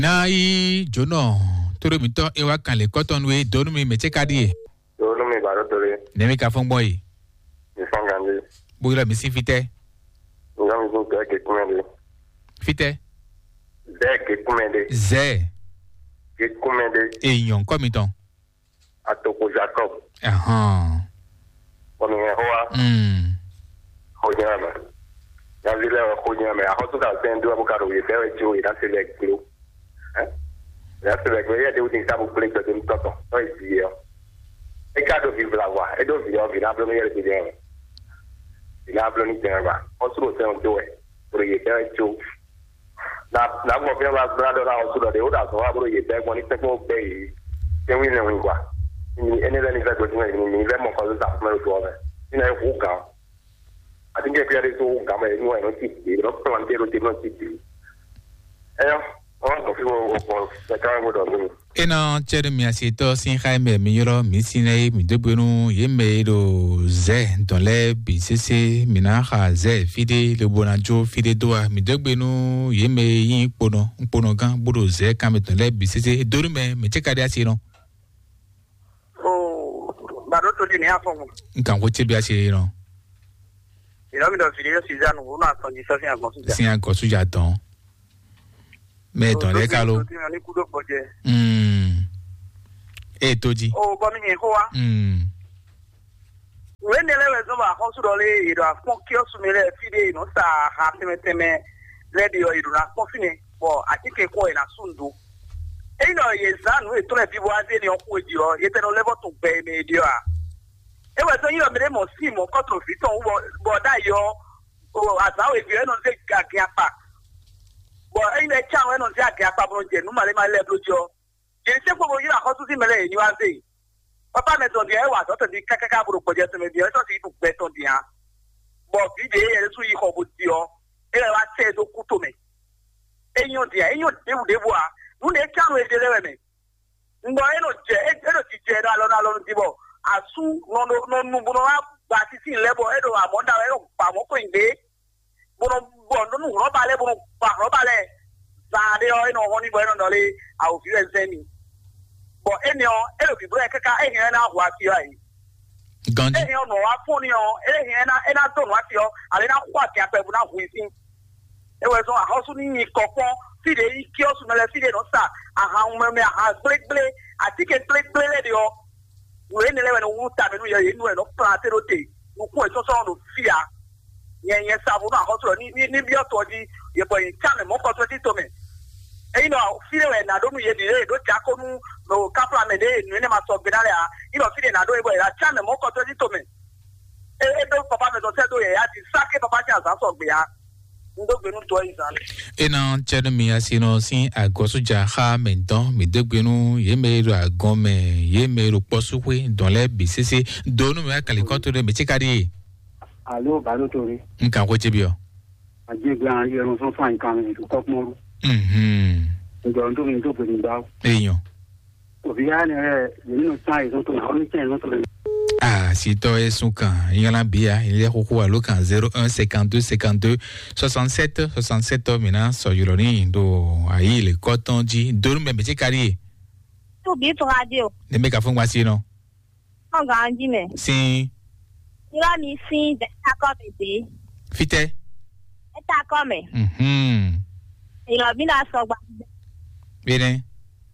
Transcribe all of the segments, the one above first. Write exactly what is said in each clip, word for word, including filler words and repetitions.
Na i jono toro mi to e wa kan le cotton we donu mi meche kadi. Donu mi baro tore. Ne mi ka fon boy. Mi fon gande. Bo la mi si fite. Ngam zo ke ke kumende. Fite. Ze ke kumende. Ze. Ke kumende. E yon komiton. Atoko Jacob. Aha. Oni hoa. Mm. Hojama. Ya vile hojama ya hotu da sendo abukaro ye bewe jo ida select glo. Eh? Ya select we de utin sabu play de mtoto. Oi bio. E kado vi blawa. E do vi o vi na blo me yele de. Ina blo ni tenga. Hotu do sendo do e. Pro ye bewe jo. Na na mo pe wa brado na hotu do de o da so wa bro ye bewe ko ni te ko be. Te wi ne wi kwa. Ni ene da ni va do ni ni ve mo ko da mo do ave. Ina e ku ka. I think if you are so gamma, you know, I don't think you don't want to do not think you. Eh, all of you will the car would have been. Ena chere mi asito sin Jaime mi yoro mi sine mi debenu ye meiro ze dans les bcc mina ha ze fide le bonajo fide doa mi debenu ye me yin pono pono gan bodo ze kan dans les bcc doru me me chekade asiro. Oh, baroto ni afon. Nkan ko chebi asiro. Il a mis dans vidéo Suzanne ou non condition c'est un consulat. C'est un consulat ton. Mais dans les calo. Hmm. Et toji. Oh, bon ni hoa. Hmm. When the level of our house dole you have focus me le fide no sa ha teme radio you na confine for atike ko ina sundu. E no yezan we to le bi wa de ni oku eji o ye te no level to be me dio a. E wa so yi o mere mo si mo ko to fi ton wo boda yo o asawo e bi e no se gagia pa. Bo e le cha we no se gagia pa bro je nu male ma le blojo. Je se ko bo yi a ko tu si mere ni wa se. Papa me don dia e wa so to di kakaka bro ko je to me bi e so ti tu pe ton dia. Bo bi de e su yi ko bo ti o. E le wa se do ku to me. E yon dia e yon de u de bo a. Nu ne cha we de le me. Ndo e no je e no ti je da lo na lo ti bo. Asu no no no no no ba ti si lebo edo amonda ero pa mo ko inde bono bono no ro ba le bono pa ro ba le za de o ino honi bo eno dole a o fi ezeni bo enio ero bi bro ekeka ehia na ahwa ti ai Gandhi ehia no wa foni o ehia na ena to no ati o ale na kwa ti apebu na hu isin e we so a hosu ni kokon fi de iki o su mele fi de no sa aha umeme aha break ble atike break ble le de o we ne le no wuta me no ye no no plate rote no ko so so no fia yen yen sabu na hoto ni ni bi oto di ye boy chame mo ko to ti to me e no fire we na do no ye di do cha ko nu no kapla me de no ne ma so gbedare a you know fire na do e boy la chame mo ko to ti to me e e do papa me do se do ye ya ti sake papa cha sa so gbe ya ndo gbe nu to izan ena chere mi asino sin agosuja ha menton mi degbenu ye meiro agome ye meiro posuwe dans les bcc donu me akali kontore me chekade. Allo barotori. Nkan ko chebi o. Aje gba ye ron so fan kan mi ko mo. Mhm. Ndo ndo mi to pe ni ba. Eyan. O bi ya ne ye no sai so to na o ni chen no to. Ah, si to est son camp, il y a la bia, il y a beaucoup à l'ocan zéro un cinquante-deux cinquante-deux soixante-sept soixante-sept maintenant sur Yoloni do aïe le coton dit do me me carrier. Tu bi to radio. Ne me ka fon wa si non. On ga anji me. Si. Il a mis si de akome de. Fite. Et akome. Mhm. Il a bien so gba. Bien.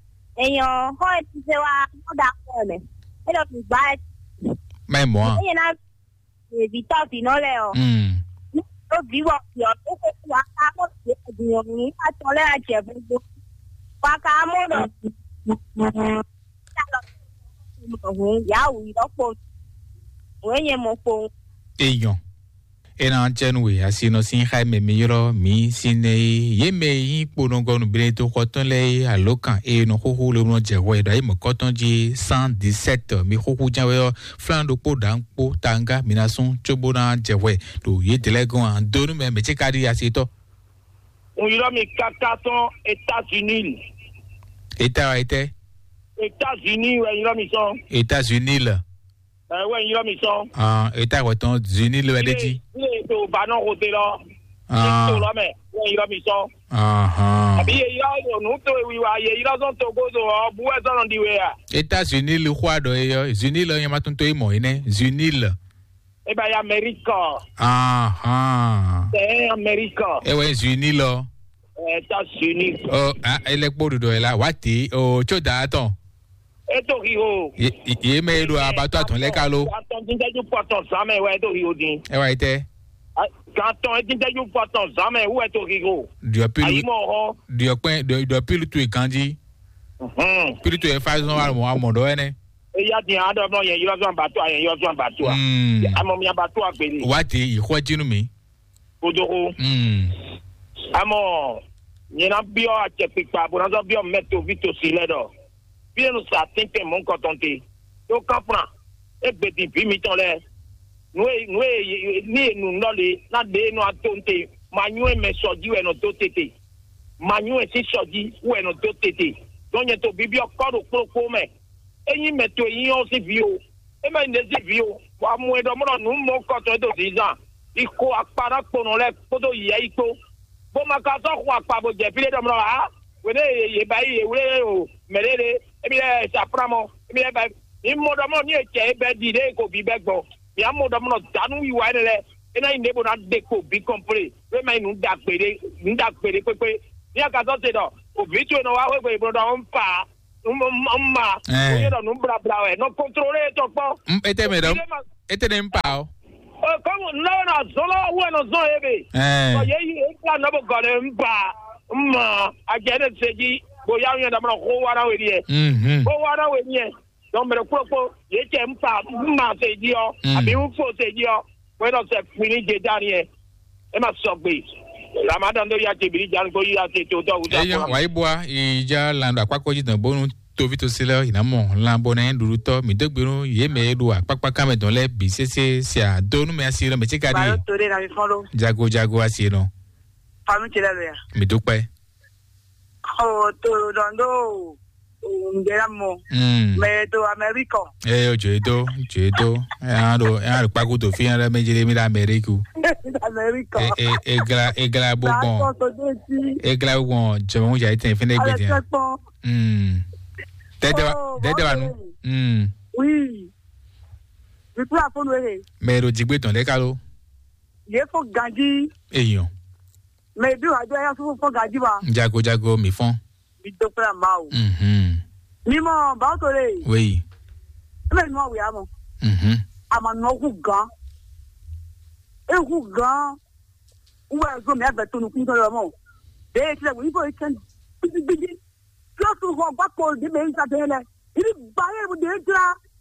Eyan ho ti se wa mo da ko me. E lo ti gba Mais moi. Il y en a des vitaux finales. Hmm. Au vivant, il y a beaucoup de gens qui ont été à toler à Djebou. Pas qu'à mon nom. Il y a où il a pour. Oui, il y a mon pour. Eyon. Ena chenwe asino sin Jaime Miro mi sine ye me yi ponongo no bileto koton le alokan e no hoho le no jewe da mo koton ji cent dix-sept mi hoho jawe flando po danpo tanga minason chobona jewe do ye delegon an donu me me chekadi asito. On y a mis quatre cents États-Unis. État était États-Unis, ouais, il a mis ça. États-Unis là. Euh, ouais, il a mis ça. Ah, État États-Unis le dit. Il est au banon côté là. Ah. Il a mis ça. Aha. Abi ye ya do nu to wi wa ye ira so to go so bu e so no di we ya. États-Unis le kwa do yo, Unis le yama tonto imo ine, Unis. E ba ya America. Aha. C'est America. E we Unis lo. États-Unis. Oh, ah, ele kpodu do la, wati o choda aton. E to ri o. Ye me do abato aton le kalo. Aton tin je ju poto sa me we to ri o din. E wa ite. Quand tin je ju poto sa me we to ri o. Dio pilu. Ayi mo ho. Dio pen do pilu tu e kanji. Mhm. Pilu tu e fa so wa mo amodo ene. E ya din ado mo yen yo so abato yen yo so abato. Mm. Amo mi abato agbele. Wati ikwo jinu mi. Odoro. Mm. Amo nyina bio a chepipa bo na so bio meto vito siledo. Bien nous ça tente mon cotonté. To comprend. E beti bi mi ton le. Nous nous ni nous no le na de no atonte. Manyu e me soji we no to tete. Manyu e si soji we no to tete. Don ye to bibio kodo pro me. Eyin meto yin o si bio. E me ne si bio. Wa mu e do mo no mo koton to si jan. Iko apara pono le kodo ye iko. Bo ma ka so kwa pa bo je pile do mo ha. We ne ye ba ye we o merere. Ebi e sapramo. Ebi e ba ni mo do mo ni e che e be di de ko bi be gbo. Mi amo do mo no danu iwa ne le. E na inde bo na de ko bi compre. We mai nu da pere, nu da pere pe pe. Ni aka so se do. O bi tu no wa we pe bro do on pa. Umma. O ye do nu bra bra we. No controle to po. Ete me do. Ete ne mpa o. O como no na solo we no so ebe. Eh. So ye ye ka no bo go le mpa. Umma. A je ne seji. Bo ya yan da mo ko wa na we die. Mhm. Ko wa na we nie. Don me ko ko ye che mpa mma se di o. Abi u fo se di o. We no se fini je dani e. E ma so gbe. Ramadan do ya che biri jan ko ya che to do uza. Eyo wa ibwa ija lando apako jitan bonu to vito sile ina mo lambo na nduru to mi dogbero ye me do apapa ka me don le bi sese se a donu me asiro me chika Ba di. to de na mi folo. Jago jago asiro. Fami ti le lo ya. Mi dupe. O to dondo. Ngera mo. Mm. Me to America. Eh, jedo, jedo. Eh, ado, eh, ado pagu to fi ara mejele mi la America. America. Eh, eh, egla, egla Ba bobon. to de ti. Egla bobon, jemo ja iten fene Ale gbede. pepo. Mm. Dede wa, Oh, dede wa nu. Mm. Oui. Mi pura fonu ere. Me ro jigbe ton le kalo. Ye fo ganji. Eyan. Me bi wa jo ya fo fo ganji wa. Jago jago mi fon. Mi to pra ma o. Mhm. Mi mo ba to le. Oui. Me no we amo. Mhm. Ama no ku gan. E ku gan. Uwa zo me agbe to nu kun to lo mo. De ti le we go ken. Bigi. Close to go back ko de me nsa de le. Ini ba ye bu de tra.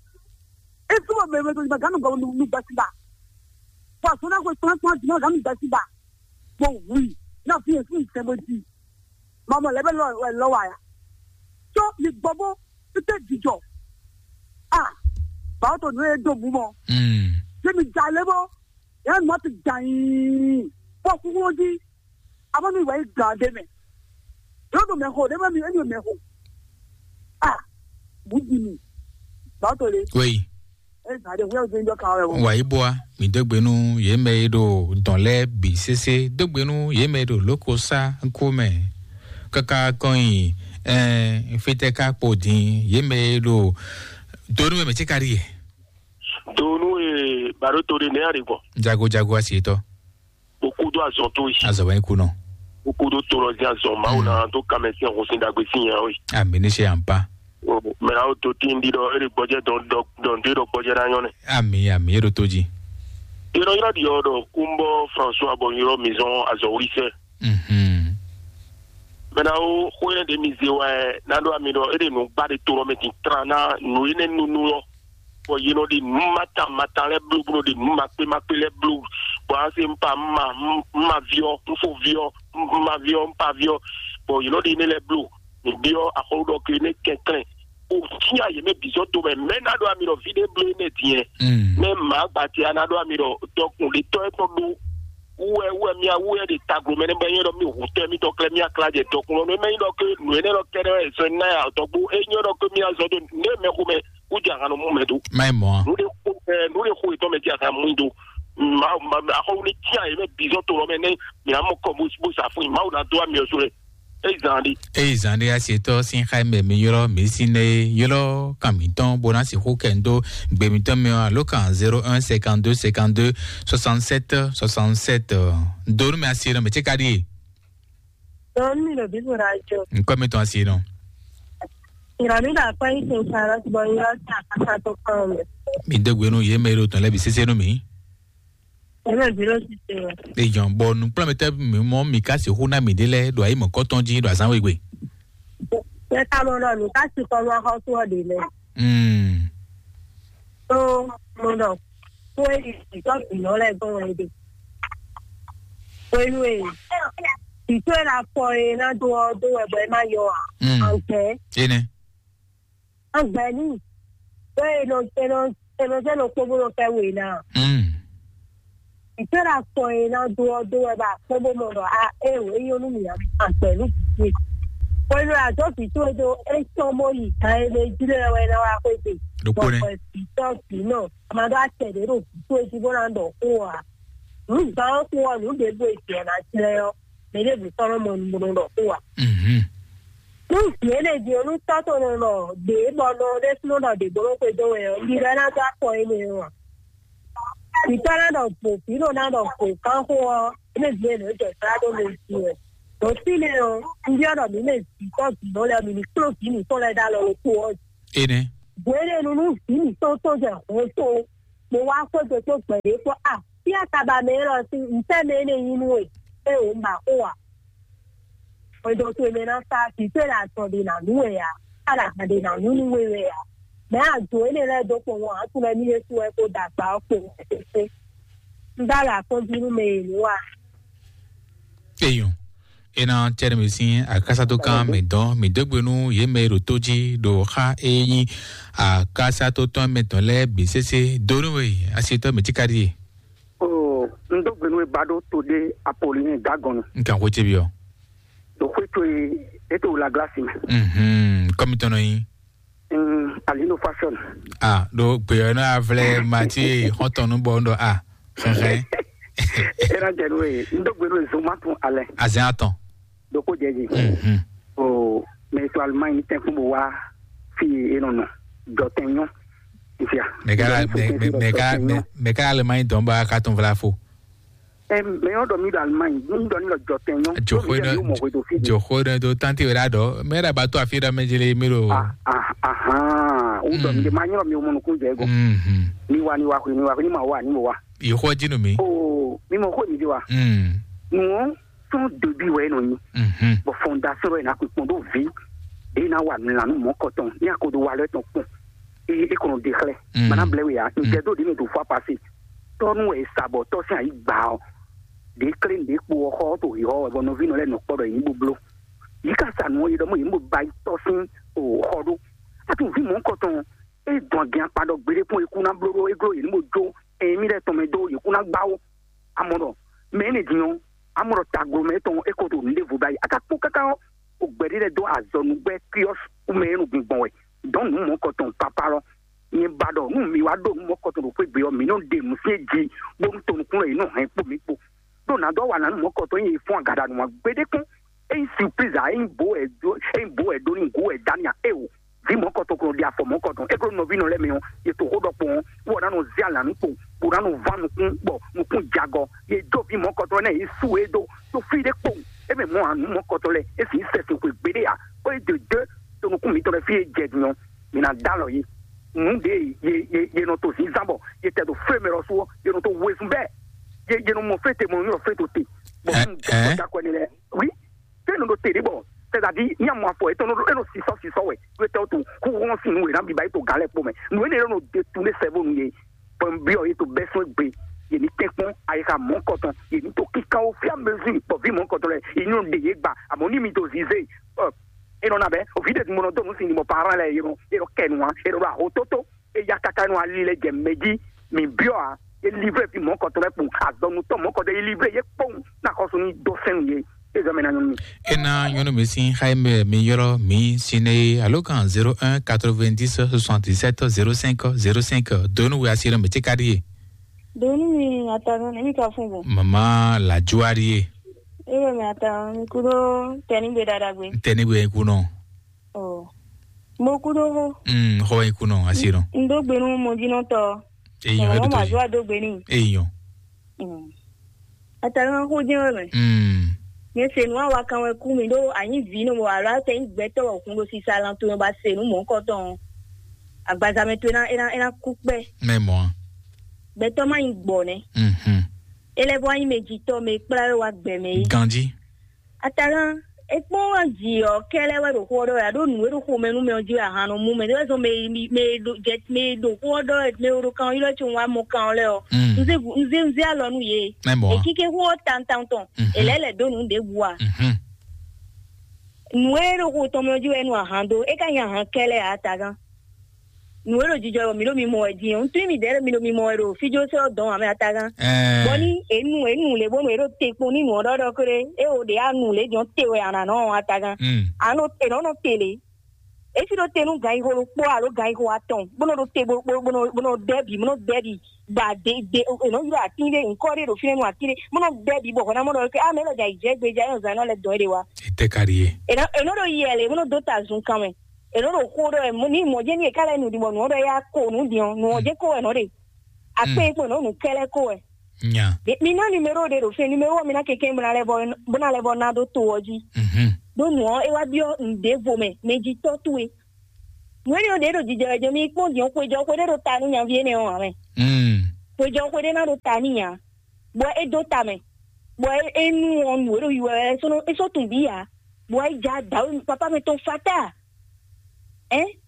E tu me me to ba ganu go nu nu ba si ba. Wa so na ko so na so na ganu ba si ba. Mo wi. Na fi e fi se mo ti. Mama lebe lo lo wa ya. So ni bobo te dijo. Ah. Ba to nu e do mu mo. Mm. Se mi jale bo. Ya mo ti jan. Po ku wo di. Aba mi wa ga de me. Yo do me ho de me mi me ho. Ah. Budi mi. Ba to le. Oui. E sa de wo de njo ka we wo. Wa ibwa mi dogbenu ye me do don le bi sese dogbenu ye me do lokosa nkome. Kaka koyin eh fete ka podin ye me do donu me chikari e. Donu e baro to de ne aribo. Jago jago asito. Beaucoup do azonto ici. Azawen kuno. Beaucoup do toro di azon ma una to kamesi on sin dagbe sin yan oui. Amini se ampa. Me na o to tin di do ere boje don don di do boje na yone. Ami ami ero toji. Iro iro di odo Kumbo François Boniro maison azorise. Mhm. Mena o khoye de mise wa na do amino ere no ba de toro meti trana no ine nu nu yo. Bo yino di mata mata le blue blue di makpe makpe le blue. Bo ase mpa ma ma vio, mfo vio, ma vio mpa vio. Bo yino di ne le blue. Ni bio a khodo ke ne kenken. O tia ye me bizoto me mena do amino vide blue ne tien. Me ma bati ana do amino to kun le to e to do. Uwe uwe mi a uwe de tagro mene benye do mi hute mi to kle mi a klaje to kuno me me do ke no ene do kere so na ya to bu enyo do ke mi a zo do ne me ku me u ja ngano mu me do Mai mo. no de ku no de ku to me ja ka mu do ma ma a ho ni tia e me bizo to me ne mi amo ko bu bu sa fu ma una do mi osure e zandi e zandi asieto sin Jaime mi yoro mi sine yoro kamiton bona si ho kendo gbemiton me alokan zéro un cinquante-deux cinquante-deux soixante-sept soixante-sept donu me asiro me chekadi don mi lo bizo rajo nkomi ton asiro irani da pa ise sara ti bo ira ta ka to kan mi degbenu ye me ro ton lebi sesenu mi ebe biro ti se e jan bonu plomete mi mo mi ka se huna mi dele do ayi mo kotonji do asan wegbe e ka mo no mi ka si ko wa ho to de le mm so mo no ko e ti to bi no le go e de ko e we ti to la po e na do do e bo e ma yo a okay ene agbani e no e no e no se no ko bo no fe we na mm ìtẹ́ra sọ iná dúọ́dún ẹ̀bà pọ́nbọ́mọ́dọ̀ a ẹ̀rọ eyín mi àpẹ̀lú kìí. Pẹ̀lú àjọsí tó do ẹ̀sọ́ ọmọ yìí ká ẹ̀rọ ìdílé ẹ̀rọ ẹ̀rọ àpèjì. Lọ́pọ̀ ìtọ́sí náà, àmàdá àtẹ̀lé rò tó etí bọ́lá ń dọ̀ fún wa. Ní ìgbà wọn fún wa ní ìdèbò ètò ọ̀nà àtìlẹ́ ọ, lèlé ìbí sọ́rọ́ mọ́ ní gbọ́dọ̀ dọ̀ fún wa. Ní ìsìn eléjì olùtọ́tò náà dé bọ́ọ̀lù lẹ́sìn náà dé gbọ́dọ̀ pé dọ́wọ́ ẹ̀ ìrẹ́ náà tó àpọ̀ ẹ̀mí wọn. Ìtara náà fò fírò náà náà fò kán fún ọ méjì èlò ìjọ ìsáradó lè fi ẹ̀. Kò sí ni o, ndí ọ̀dọ̀ mi lè fi tọ́ọ̀tì lọ́lẹ̀ mi ní kúrò kí ni tó lẹ́dá lọ kó ọ. ene Gbèrè nínú sí ni tó tó jẹ̀ fún tó. Mo wá sóde tó pẹ̀lú pé à bí àtàbà mi rán sí ìfẹ́ mi ní inú ẹ̀ pé òun bà kó wà. Ọjọ́ tó mi náà sá sí pé àtọ̀dé nà nú ẹ̀ yà, àdàkàdé nà nú nú ẹ̀ yà. Mẹ àjò ilé rẹ dọ́pọ̀ wọn àtúnlẹ̀ nílé tí wọ́n kó dàgbà ọ̀pọ̀ ẹ̀ṣẹ̀ ń dára fún bínú mẹ́rin wá. eyon ena chere mi sin akasa to kan me don mi degbenu ye me ro toji do ha eyin akasa to ton me ton le bi sese doruwe asieto mi chikari o ndogbenu ebado to de Apolline Dagon nkan ko chebio do kweto eto la glace mhm komitono yin mm Alino Fashion ah do pe na avle mati hoton bo ndo ah sanre era jeruwe ndogbenu ezomatu ale azaton do ko jeji mhm o me to Allemagne tempo bo wa fi enono do tenyo ifia megara megara megara Allemagne don ba ka ton vla fo em me odo mi Allemagne ndo ni lo do tenyo jo khoina jo khoina do tanti ora do mera ba to afira mejele miro ah ah aha o do mi manyo mi mo ku jego mhm ni wa ni wa ku ni wa ni ma wa ni mo wa i ho jinu mi o mi mo ko ni di wa mhm no son début we no ni mhm bo fondation na ku pondo vi e na wa ni la no mo koton ni akodo wa le ton pon e e kono de khle mana ble we ya nke do di ni do fois passé tonu e sabo to si ai gba o de clean de po ho to yo bo no vi no le no podo yin bublo yi ka sa no yi do mo yin bo bai to sin o hodo atu vi mo koton e don gan pado gbere fun iku na bloro egro yin mo jo e mi le to me do iku na gba o amoro me ni diyan amoro tagro me ton e ko to level bai aka po kaka o gbere le do azonu gbe kios o me enu gbon we don mo koton paparo ni bado nu mi wa do mo koton ro pe gbe o mi no de mu seji bo n ton kun e no han po mi po do na do wa na mo koton yin fun agada nu gbede kun e surprise a in bo e do e bo e do ni go e dania e o vi mo koton ko dia fo mo koton e ko no vi no le mi o e to ho do po wo na no zia la nu po bo na no va nu kun bo nu kun jago e do vi mo koton na e su e do to fi de po e me mo anu mo koton le e si se ko gbede a o e de de to nu kun mi to le fi je diyan mi na dalo yi nde ye ye ye no to si zambo ye te do femero so ye no to wesun be ye ye no mo fete mo no fete te bo ta ko ni le oui te no do te bo te da di nya mo afo e to no e no si so si so we we te to ku won si nu we na bi ba to gale po me no e no de tu ne sebo nu ye pon bi o ye to beso gbe ye ni tekun ayika mo koton ye ni to kika o fi amezi po vi mo koton le inu de ye gba amoni mi to zize e non abe o vide mo no do musi ni mo para le yero yero kenwa yero ra ototo e ya kaka no ali le je meji mi bio a e livre bi mo ko to le pun azonu to mo ko de livre ye pon na ko so ni do sen ye e zo mena ni ena yono mi sin Jaime mi yoro mi sine alokan zéro un quatre-vingt-dix soixante-dix-sept zéro cinq zéro cinq donu we asira me chekari Doni atara ni ka fungo. Mama la juarie. Ewe me atara mi kudo teni be dada gbe. Teni be kuno. Oh. Mo kudo ho. Mm, ho e kuno asiro. Ndo gbe nu mo jino to. Eyan e Mo to. ma jo ado gbe ni. Eyan. Mm. Atara ho jino me. Mm. Ye se nu wa kan we ku mi do ayin vi no mo ara te gbe to okun lo si salan to ba se nu mo ko ton. Agbaza me to na ina ina ku pe. Memo. Beto ma igbo ne. Mhm. Ele bo ayin meji to me pla wa gbe me. Gandhi. Atara ekpo ji o kele we do ko do ya do nu we do ko menu me oji ahanu mu me so me me do get me do ko do me ro kan ilo ti wa mo kan le o nze nze nze alo nu ye e kike ho tan tan ton elele do nu de bua Mhm. nu we ro ko to me oji we nu ahando e kan ya han kele ataga nu we ro jijo mi lo mi mo eji on tu mi de mi lo mi mo ro fijo se odon ame ataga boni enu enu le bo me ro te po ni nu ododo kere e o de anu le jon te we ana no ataga anu te no no tele e si do te nu gai ho po aro gai ho aton bono do te bo bono bono debi bono debi ba de de no yu atire nkore ro finu atire bono debi bo na mono ke amelo ja ije gbe ja yo zano le do ere wa Ite karie. e no e no do yele bono do ta zun kame e no ro ko do e mo ni mo je ni e kala nu di mo no do ya ko nu di on no je ko e no de ape po no nu kele ko e Nya. mi na numero de ro fe numero mi na keke mbona le bo bona le bo na do to oji Mhm. do no e wa bio nde vo me meji to tu e nwere o de ro jije jo mi po di on pe jo pe de ro ta ni yan viene o ame Mm. pe jo pe de na ro ta ni yan bo e do ta me bo e enu on nwere yu e so no e so tun bi ya bo e ja da o papa me ton fata eh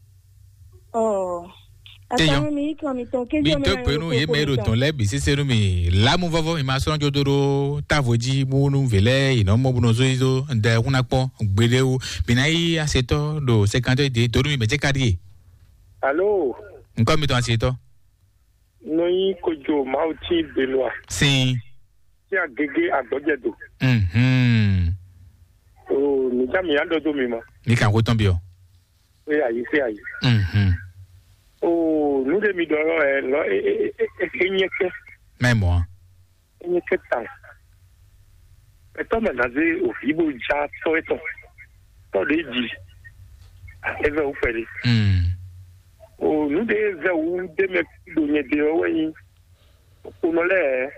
oh Eyan. mi ko mi ton ke Mi jo me to penu ye mero ton le bi sisenu mi lamu vovo mi ma so jodoro tavoji munu vele ino mo bunu zo izo nde kuna po gbede o binai aseto do cinquante de toru mi beje karie. Allô? Nko mi to aseto. Noyi kojo mauti Benoit. Sin. Ti agege agbojedo. Mhm. Oh, mi ja mi adodo mi mo. Ni kan ko ton bi o. Se ayi se ayi. Mhm. Oh, nu de mi doro e lo e e e enyeke. Memo. Enyeke tan. Eto me na ze ofibo ja to eto. To de ji. Eve u fere. Mm. Oh, nu de ze u de me do nye de o yin. Ono le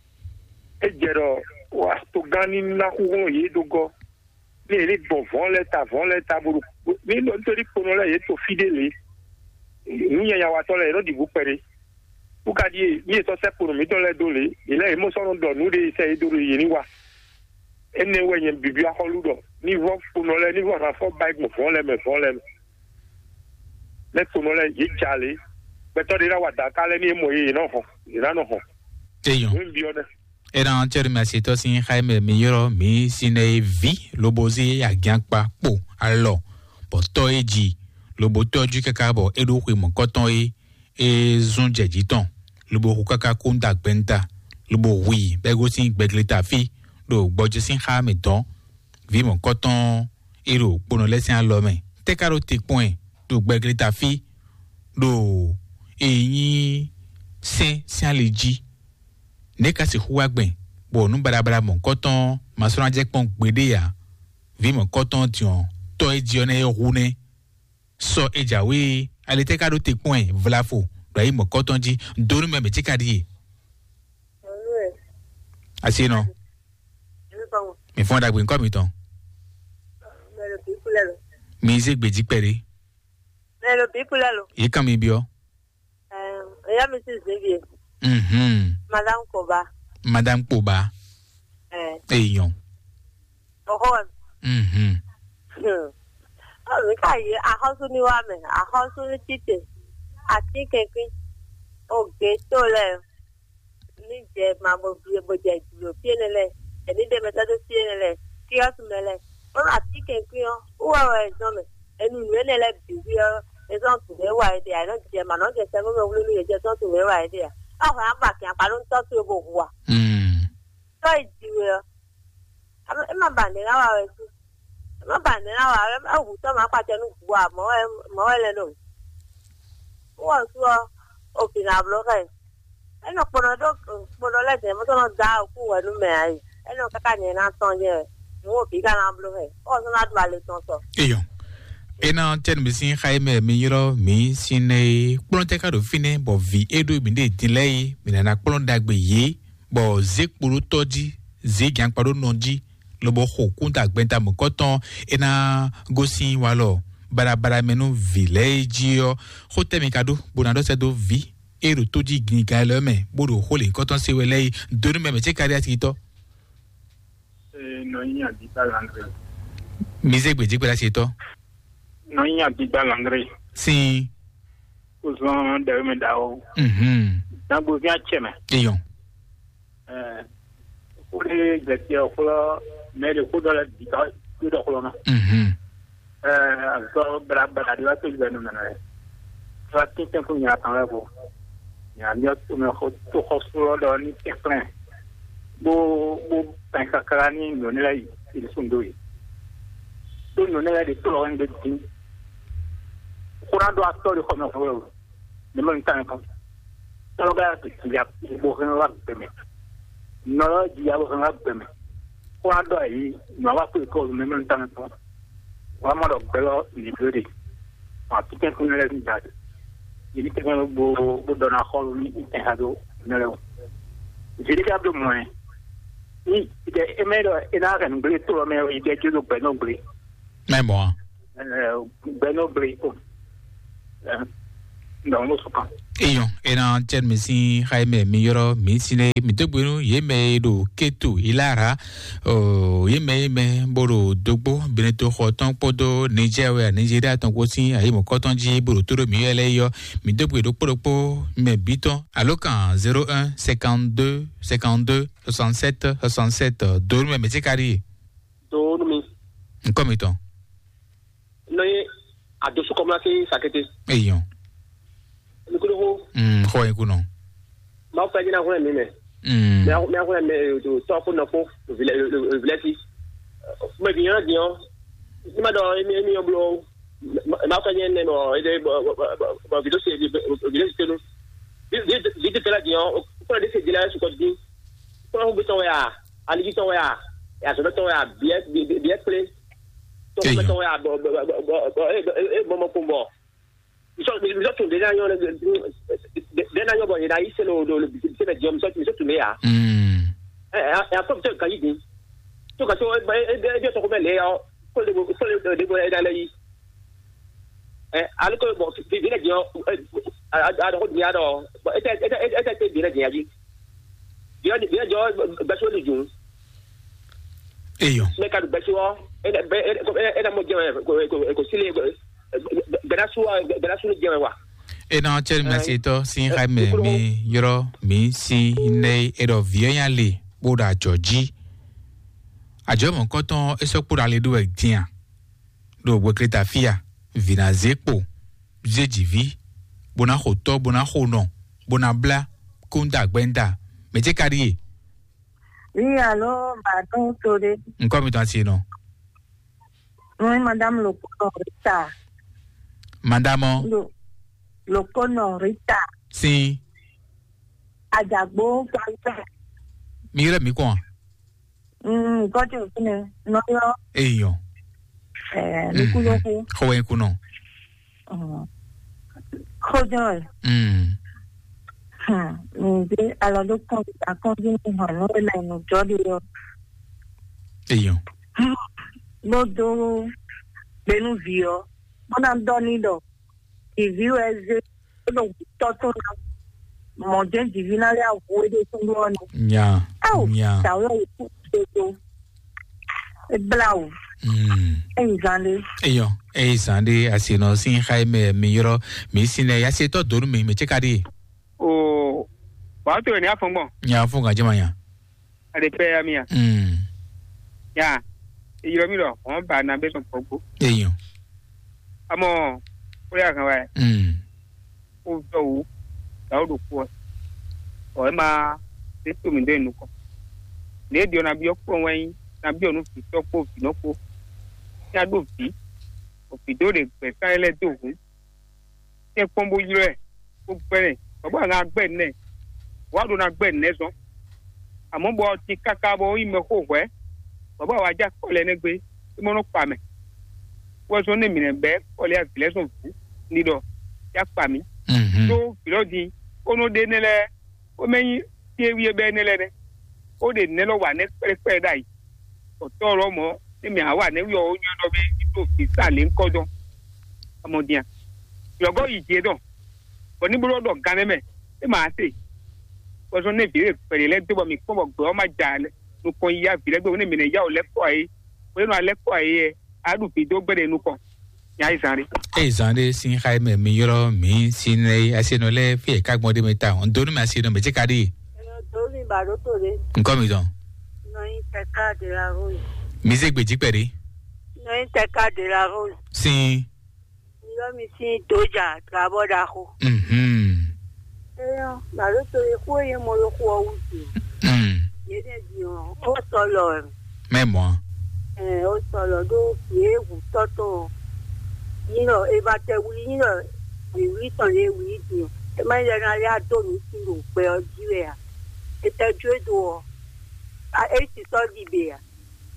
e jero wa to gani na ku won ye dogo. Ni le bon von le ta von le ta buru. Ni lo ntori kono le ye to fidele. Ni ya wa to le ro di bu pere. Bu ka di ni to se kono mi to le dole. Ile mo so do nu de se do re ni wa. Ene we yen bibi a holu do. Ni vo kono le ni vo ra fo bike mo von le me von le. Le kono le ye jale. Be to de ra wa da ka le ni mo ye no ho. Ira no ho. Eyan. Ni bi o de. Era entière mi aseto sin Jaime mi yoro mi sine vi lobozi agianpa po alo bo to eji lobo toju kaka bo edo kwe mo koton e e zun jeji ton lobo ku kaka kunda gbenta lobo wi bego sin gbegleta fi do gboju sin Jaime don vi mo koton ero pono lesin alo me te karo te point do gbegleta fi do eyin sin sin aleji ne ka si huwa gben bo nu barabara mon koton masona je pon gbede ya vi mon koton tion to e di one rune so ejawe ale te ka do te point vlafo do yi mon koton ji donu me me ti ka di asi no mi fon da gbe nko mi ton mi se gbeji pere Hello people hello e kan mi bi o eh ya mi si Xavier mhm Madame Koba. Madame Koba. Eh. Eyan. Oh. Mhm. Hmm. Oh, we ka ye ahosu ni wa me, ahosu ni tite. Ati kekun. O ge to le. Ni je ma bo bi bo je lo pienele. Eni de meta do pienele. Ki asu mele. O ati kekun o. O wa wa ezo me. Enu ni ele le bi bi o. Ezo tu me wa ide. I no je ma no je se go wo lu ye je so tu me wa ide. Àwọn àgbàkì àpàlọ́ ń tọ́sí owó wà. Tọ́ ìdíwé ọ. Ẹ má bà ní láwà rẹ̀ sí. Ẹ má bà ní láwà rẹ̀ ẹ wù tọ́ máa pàtẹ́ ní gbogbo àmọ́ ẹ lẹ́nu. Wọ́n sọ òfin àbúrọ́kà ẹ̀. eno pono do pono le de mo to no da ku wa nu me ai eno kaka ni na ton je mo bi ka na blo he o so na dwa le ton so eyo ena ten mi sin Jaime mi yoro mi sine plonte ka do fine bo vi edo mi de delay mi na plon dagbe ye bo zekpuru toji ze gan paro nonji lo bo ho kunta gbenta mo koton ena gosin walo bara bara menu village yo hote mi kado bonado se do vi ero toji ginga le me bodo hole koton se wele donu me me che kari atito eh no nya di balangre mi ze gbeji gbe la to no nya di balangre si uzon de me dawo mhm na bo via cheme eyon eh ule gati okolo mere ko dola di ka do okolo na mhm eh so bra bra di wa to gbe na na fa ti tempo nya tan la bo nya nya to me ko to ko so do ni tekran bo bo tan ka karani no ne la il sundoi to no ne la de to ron de tin kuran do acteur ko no ko ne mo tan ko to ga ti ya bo ren la peme no ji ya bo ren la peme kuran do yi no wa ko ko ne mo tan ko wa ma do belo ni bede a ti ke ko ne la ni da ni ke ko bo bo do na ko ni e ha do ne lo ji di ka do mo ni de emero ina kan ble to me o ide ju do beno ble mai mo eh beno ble ko eh no no so pa eyon ena ten mi sin Jaime mi yoro mi sine mi dogbenu ye me do ketu ilara o ye me me boro dogbo beneto khoton podo Nigeria Nigeria ton ko sin aye mo koton ji boro toro mi ele yo mi dogbe do podopo me biton alokan zéro un cinquante-deux cinquante-deux soixante-sept soixante-sept do me me tikari do mi nkomi ton no ye adosu komasi sakete eyon nikulo mm ho ekuno ma fa jina ko me me mm me me ko me do to ko no ko village me bi yan dion ni ma do mi mi oblo ma fa jina no ide ba video se village te no di di tela dion ko de se dila su ko di ko ko to ya ali to ya ya so to ya bien bien play to ko to ya bo bo bo mo ko bo so mi so to de na yo de na yo bo ina ise lo do le se na jom so mi so to me ya mm eh ya ko to ka yi din to ka to e de to ko be le yo ko le ko le de bo ida le yi eh al ko bo bi bi na jo a a do ni a do e te e te e te bi na ji ji bi bi jo ba so le ju eyon me ka ba so e e e mo je ko ko sile Graçua, graçua de Jehová. E na chen masito sin Jaime mi yoro mi si ne ero vieya le boda Georgie. Ajo mon koton eso pura le do ektian. Do gwe kreta fia vina zepo. Zejivi bona hoto bona hono bona bla kunda gbenda. Meje kariye. oui allo pardon tore Nkomi tan si no. oui madame Lokono Rita Madame Lo Lokono Rita si Ajagbo Kante mi re mi kwa mm ko ti ne no yo eyon eh ni ku yo ku ho en kuno mm ko jo mm hmm ni alors donc quand à conduire on a là no jodi yo eyon Modo benu vio bona doni do i vio eze do toto mo den divina le awu de sungo ni nya nya ta yo ku to e blau mm e zande eyon e sande asino sin Jaime mi yoro mi sine ya se to do mi me chekari o ba to ni afonmo nya fu ga jema ade pe ya mi ya mm ya iyo mi lo won ba na be so pogo eyon amo o ya kan wa mm o to wu da o do ku o ma se to mi de nu ko le di ona bi o ko wen na bi onu fi to po fi no po ya do fi o fi do de pe ka ele do hu e pombo yiro e o pere baba nga gbe ne wa do na gbe nezo amo bo ti kaka bo ime ko we baba wa ja ko le negbe mo no pa me wo so ne mi ne be ko le afile so fu ni do ya pa mi so bilo di ono de nele o meyin ti ewi be nele ne o de nelo wa ne pe pe dai o to ro mo ni mi awa ne wi o yan do be to fi sale nkodo amodia yogo ije do bo ni buro do ganeme e ma se wo so ne bi pe le to bo mi ko bo gbo ma jale nu ko ya bi le gbo ne mi ne ya o le ko ai wo no ale ko ai adu fi do gbere nu ko ya izare e zande sin khaime mi yoro mi sinei asenole fi ka gbon de meta on do mi asino me tikari do mi ba do to le nko mi don no in te ka de la rose mi se gbeji pere no in te ka de la rose sin yo mi sin doja traboda ko mhm eh ba do to le ko ye mo lo ko wu ti mhm ye de di o o so lo memo eh o so lo do ye wu toto you know eba te wi you know we we ton le wi ti e ma le na ya do ni ti ro pe oji re a e te ju do a e ti so di be a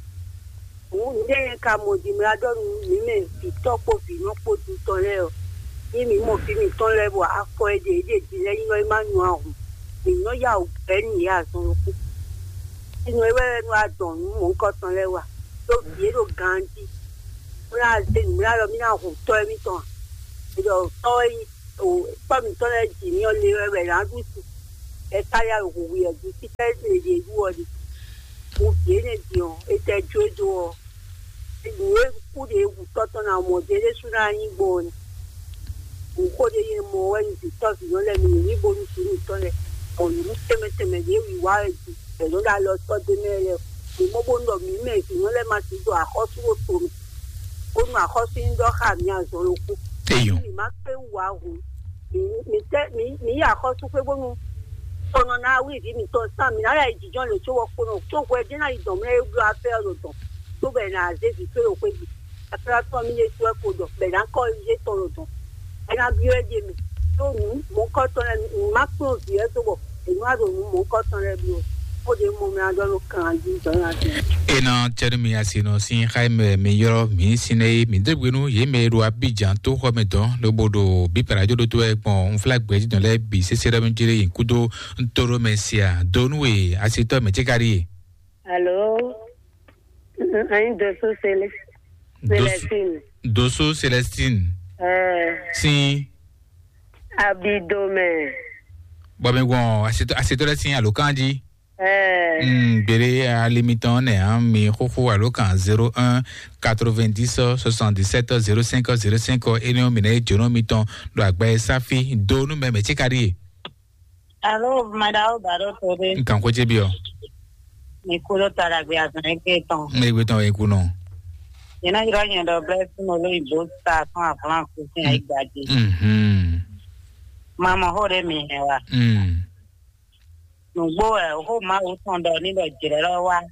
o de ka mo di mi ado mi me fi to po fi no po tu to le o ni mi mo fi mi to le bo a ko e de de ti le no e ma nu a o mi no ya o pe ni ya so ro ku inu e we nu a don mo nko ton le wa to bi ro ganji ra de mi ra lo mi na ho to e mi ton e do to yi o pa mi to le ji ni o le re ra du si e ta ya o wi e ju ti te se de ju o di mo bi ne di o e te jojo o e ni ku de ku to to na mo de le su na yin bo ni o ko de ye mo we ni to si no le mi ni bo ni su ni to le o ni teme teme de wi wa e ju e lo da lo to de me le mo bo ndo mi me si no le ma ti do akosu o to mi o ma khosi ndo kha mi azoro ku eyo mi ma pe wa hu mi mi te mi mi ya khosu pe gbonu ono na wi bi mi to sa mi ara ijijon le so wo ko no to ko e dina idon me glu afe ro to to be na ze fi pe o pe bi akara to mi le so e ko do be na ko je to ro to e na bi e je mi to mi mo ko to le ma pro bi e to bo e ma do mo ko to le bi o o de mo mi adoro kan ji to na ti ena chermi asino sin khaime mi yoro mi sinei mi debwenu ye me ro Abidjan to ko medon lo bodo bi parajo do to egbon flag gbeji don le bi sesere mi jire inkudo ntoro mesia donwe asito me tikari allo ain doso Celestine doso Celestine eh si abidome bobe gon asito asito le sin alokanji eh mm bere a limiton ne am mi khokho alokan zero un quatre-vingt-dix soixante-dix-sept zéro cinq zéro cinq eno mine jono miton do agba safi donu me me tikari allo madao baro tore nkan ko je bi o ni kulo taragbe azan ke ton me gbe ton e ku no ina iro yen do bless mo lo ibo sta ton afran ko sin ai gbaje mhm mama hore mi hewa mm nugbo e ho ma o ton do ni lo jire lo wa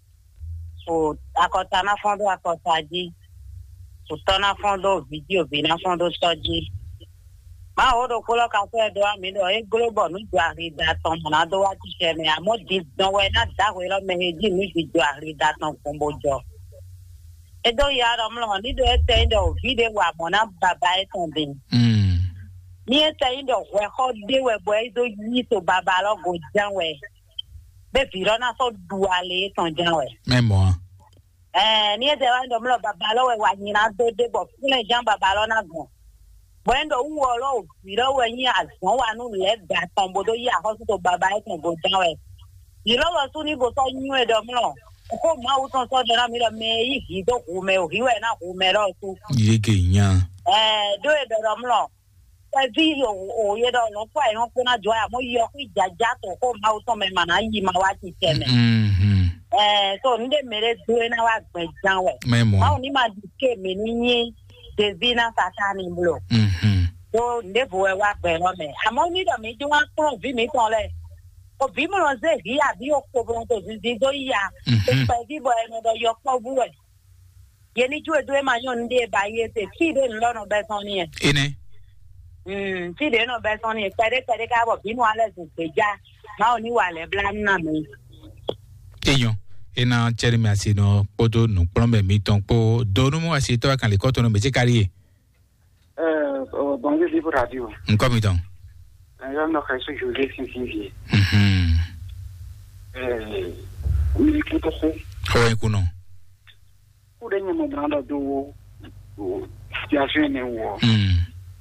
o akota na fondo akota ji o tona fondo video bi na fondo soji ma o do kolo ka fe do mi do e global nu ju ari da ton na do wa ti se me amo di don we na da we lo me ji mi ju ari da ton kombo jo e do ya ro mlo ni do e te ndo video wa mo na baba e ton bin mm ni e te ndo we ho de we boy do yi to baba lo go jan we be fi ro na so du ale ton jan we memo eh ni e te wa ndo mlo baba lo we wa yin na do de bo fun jan baba lo na gun Wendo uwo lo iro we yin azon wa nu le gba ton bodo yi hospital baba e ton go jan we iro lo tu ni bo so yin e do mlo ko ma u ton so de na mi lo me yi hi do ku me o hi we na ku me ro tu yege yan eh do e do mlo e vi o ye do lo pa e ko na jo ya mo yo ku jaja to ko ma u ton me ma na yi ma wa ti teme mhm eh so nde mere do na wa gbe jan we memo ma o ni ma di ke me ni yin Devina Satani Blo. Mhm. So never wa gbe lo me. Amo ni do mi ju wa ton vi mi ton le. O bi mo lo ze bi abi o ko bo to zi do ya. E pa bi bo e no do yo po bu we. Ye ni ju e do e ma yon de ba ye te ki de lo no be ton ni e. Ene. Hmm, ti de no be son ni pere pere ka bo binu ale zu peja. Ma oni wa le bla na mi. Eyan ena chere mi asino podo no plombe mi ton po donu mo asito kan le koto no meje kari euh bonjour libre radio nko mi ton euh no ka so je suis ici mhm euh oui tout à fait ho en kuno o de mo brando do situation ne wo mhm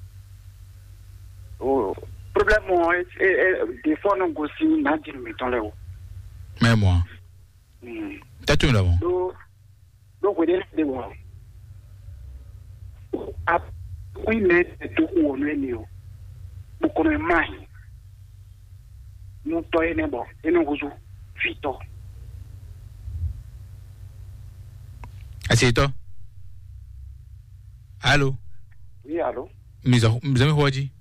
o problème est des fois non go si na di mi ton le wo mais moi hmm tatu là bon do do ko de de wo a oui mais to wo no ni o bu ko no mai no to ene bo ene go zo fito asito allô oui allô mis mis ami hoji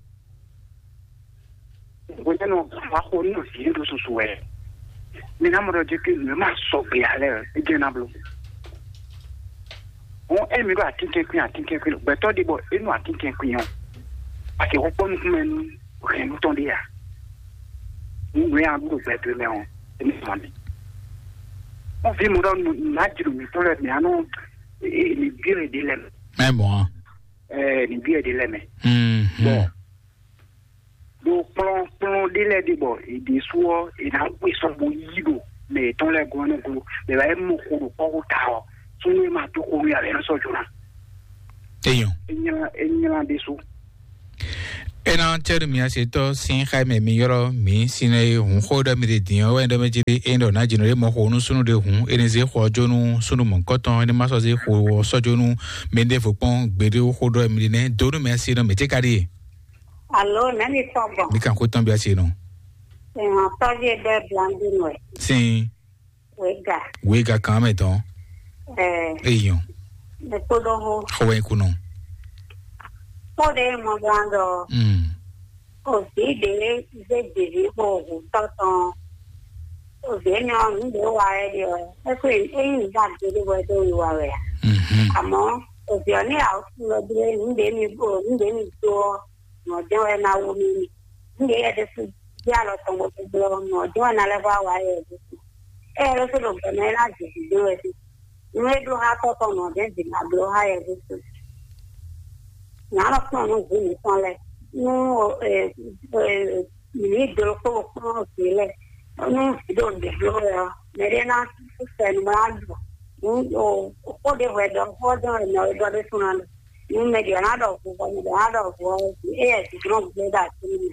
ko no fa ko no si do so so e mi na mo do ke me ma so bi ale e je na blo on e mi ba tinke ku atinke ku be to di bo e no atinke ku yon ati o pon ku men o ke no ton dia ni ya bu be to me on e mi mani on vi mo do na jiru mi to le mi ano e ni bire di le mais moi eh ni bire di le me mhm bon do plan plan dile di bo e di suo e na we so bo yido me ton le go no go le ba mo ko ko ta o so ni ma to ko ya le so jona eyan enya enya de su ena chere mi asito sin jaime mi yoro mi sine hun khoda mi de dian wa ndo mejiri endo na jinore mo ho nu sunu de hun ene ze ho jonu sunu mon koton ene maso ze ho so jonu mende fopon gbere ho do mi ne donu mi asino meje kari Allo, nani tobo. mi kan ko tan bi asino Se ma toje de blandino. sin Wega. wega kan me ton Eh, eyan de todo ho. ho en kuno Pode mo blando. mm O si de de de ho ho toton. O de no ni de wa e de. E ko e ni da de de wa do wa we. mhm Amo, o si oni out no de ni de ni bo, ni de ni do. No de wa na wo mi. Ni de de su ya lo to mo de no de wa na le wa wa e. E lo so lo me la de do e. No e do ha to to no de de na do ha e de. Na lo so no ni so le. No eh eh ni do ko ko si le. No do de do ya. Merena se no ma do. No o de we do ho do no do de sunan. Ni me di na do ko ni da do ko e si gro de da ni.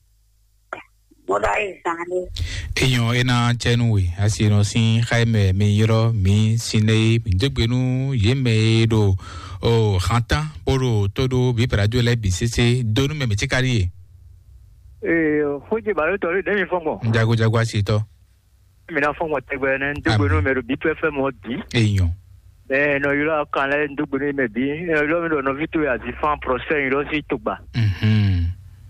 Moda e sane. eyan ena chenu we asino sin jaime mi yoro mi sine mi degbenu yeme do o khanta poro todo bi radio le bi sese donu me meje kari eh hoje ba to re de fongo jago jago asito mi na fongo tegbe na degbenu me ro bi pe fe mo di eyan eh no yura kan le degbenu me bi eh lo mi do no vitu ya di fan procès ro si tugba mhm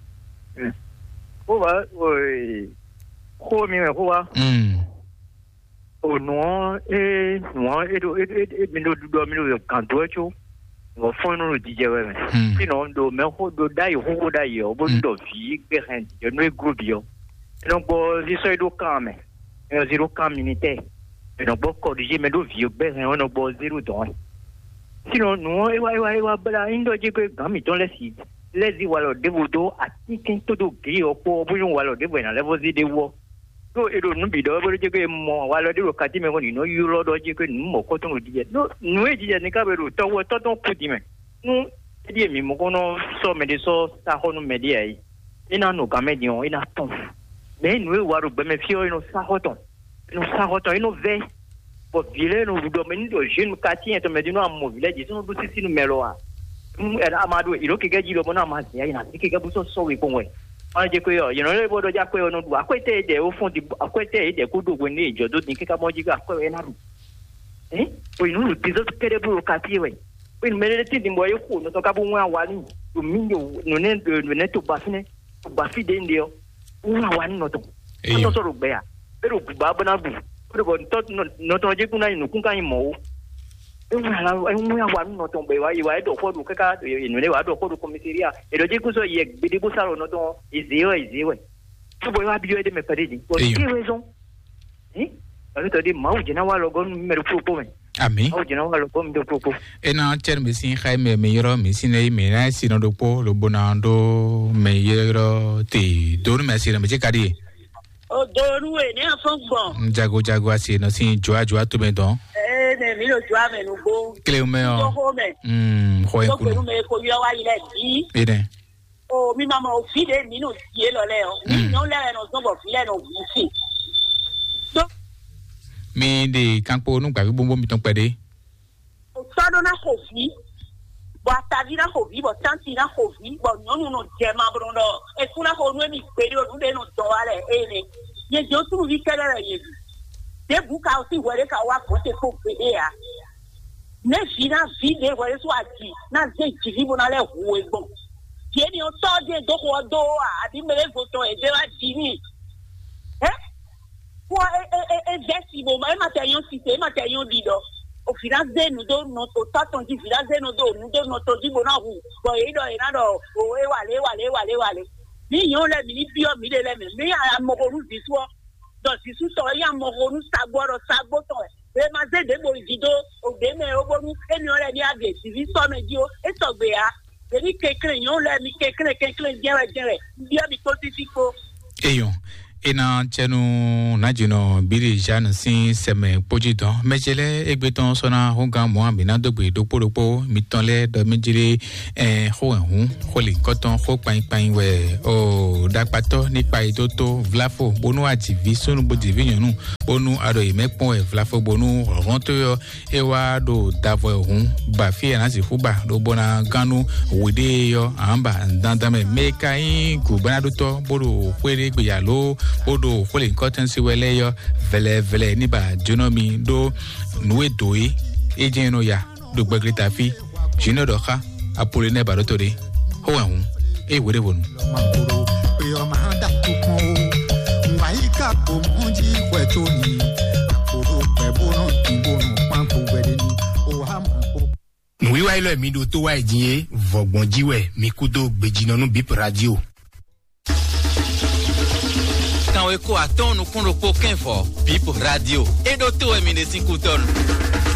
o ba o ko mi me ko wa mm o no e no e do e mi do do mi do kan do cho o fon no di je we ti no do me ho do dai ho dai o bo do fi ke hen je no e group yo no bo si so do kan me e zero kan minute e no bo ko di me do vi o be hen no bo zero don ti no no e wa e wa e wa bla indo je ko gami ton le si lezi walo devodo atikin todo gi opo bo yun walo debo na level zi de wo so edo nu bi do bo je ke mo walo de ro kati me ko ni no yuro do je ke nu mo ko ton di no nu e di ni ka be ro to wo to ton ku di me nu di mi mo ko no so me de so sa ho nu me di ai ina no ga me di on ina ton me nu e waro be me fio ino sa ho ton no sa ho ton ino ve bo vile no do me ni do jeune kati en to me di no am mo village so do si nu melo a era amado iro ke gaji lo bona ma ya ina ke ga buso so we konwe ma je ko yo you know le bodo ja ko no du akwete de o fun di akwete de ko do we ni ijo do ni ke ka mo ji ga ko we na ru eh o inu lu bizo ke de bu ka ti we we me le ti di mo ye ko no to ka bu nwa wa ni o mi yo no ne no ne to ba fine ba fi de ndio nwa wa ni no to to so ru be ya pero ba ba na bu pero bo to no to je ku na ni ku ka ni mo Voilà, on a voir nous tomber, il va être au fond du caca, il ne va pas au commissariat. Et le dit que ça y est, des beaux salons, non, il dit, il dit, ouais. Tu peux habituer de me parler. Pour quelle raison? Hein? Alors, tu dis, moi, je n'ai pas le goût de me proposer. Ami. Oh, je n'ai pas le goût de me proposer. Et non, tiens, mais si Jaime meilleur, mais si n'est mais là, si non, le pot, le bonando, meilleur, t'es, donne merci, mais j'ai carré. Oh, donne-nous, n'est un fond bon. Jago, jago, assez, non, si, joie, joie, tout bien, donc. Eh, mais le joie, mais nous, bon. Clément. Hum, ouais, donc, nous, mais, faut y avoir, il a dit. Et bien. Oh, mi maman, au fil des minutes, qui est là, oui, non, là, nous sommes au fil, nous, ici. Donc, mais des quand pour nous, quand vous bon, ton pédé. Ça donne un hobby. Bon, ta vie, un hobby, bon, tant qu'il a un hobby, bon, nous, nous, nous, j'aime, bon, non, et pour la hobby, nous, pédé, nous, nous, toilettes, et les, il y a d'autres nous, qui là, il y a des boucs aussi, vous voyez, qu'à voir, côté, pour pédé, hein. Mais, finalement, vide, vous voyez, soit dit, n'a, j'ai dit, vous n'allez, vous, bon. Qui est, on sort des deux, ou deux, à dix mille photos, et de la dîner. Hein? Pour, et, et, et, et, bon, mais, matériaux, cité, matériaux, dit, au final, nous donnons notre temps, on dit, final, nous donnons, nous donnons notre dit, bon, non, bon, il y a, il y a, oh, et, allez, allez, allez, allez. Mais, il y a, les mini, puis, il y a, mais, il y a, un moronu, d'histoire. Donc, si vous savez, il y a un moronu, savoir, savoir, mais, ma zé, des beaux vidéos, au démé, au bon, et nous, on a bien, des civils, sans me dire, et ça, béa. Et quelqu'un, il y a, quelqu'un, quelqu'un, bien, bien, bien, bien, et non, tiens, nous, n'adjunons, Billy Jeanne, si, c'est mes pojitons, mais j'ai les égbétons, sonna, hongan, moi, mais n'a de bruit, de polo, miton les, de medjili, et ho, hon, holy, coton, ho, pain, pain, ouais, oh, dakpato, ni pain, toto, vlafo, bono, ativi, sonu, bodivi, nous, bono, ado, me pon, vlafo, bono, rentre, et wa, do, davo, hon, bafi, nasi, huba, do, bona, ganu, wide, yo, amba, dandame, mekain, kubanadoto, bodo, huere, yalo, odo kole cotton si wele yo vele vele ni ba jonomi do nuwe doe ejeno ya do gbegrita fi jino do kha apole ne ba dotore ho ehun e were wonu makoro pe o ma da tukun o ngai ka po monji kweto ni akoro pe bono tinbono panko wede ni o ha mo nuwe wa ilo mi do to wa ejin vogbon jiwe mi kudo gbejina nu bip radio. Quand on est à ton, nous comptons pour qu'un fort, Bip Radio. Et d'autres, on est cinq tonnes.